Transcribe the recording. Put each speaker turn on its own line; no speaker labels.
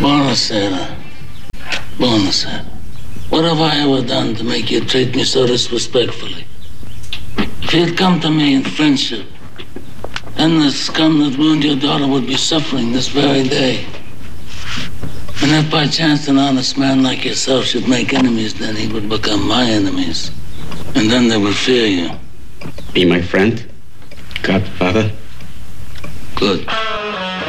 Buonasera. Buonasera. What have I ever done to make you treat me so disrespectfully? If you'd come to me in friendship, then the scum that ruined your daughter would be suffering this very day. And if by chance an honest man like yourself should make enemies, then he would become my enemies. And then they would fear you.
Be my friend, Godfather.
Good.